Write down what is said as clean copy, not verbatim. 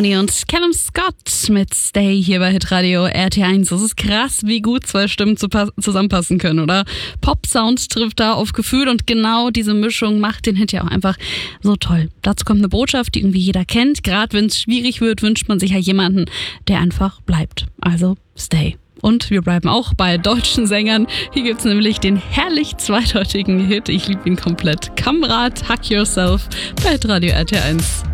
Und Kevin Scott mit Stay hier bei Hitradio RT1. Das ist krass, wie gut zwei Stimmen zusammenpassen können, oder? Pop-Sound trifft da auf Gefühl und genau diese Mischung macht den Hit ja auch einfach so toll. Dazu kommt eine Botschaft, die irgendwie jeder kennt. Gerade wenn es schwierig wird, wünscht man sich ja jemanden, der einfach bleibt. Also Stay. Und wir bleiben auch bei deutschen Sängern. Hier gibt's nämlich den herrlich zweideutigen Hit. Ich liebe ihn komplett. Kamrat, Hug Yourself bei Hitradio RT1.